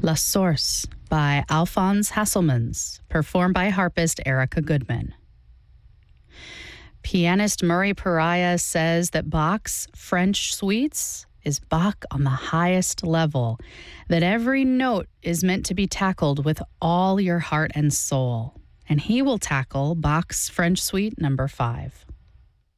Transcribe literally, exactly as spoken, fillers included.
La Source by Alphonse Hasselmans, performed by harpist Erica Goodman. Pianist Murray Pariah says that Bach's French suites is Bach on the highest level, that every note is meant to be tackled with all your heart and soul. And he will tackle Bach's French Suite number five.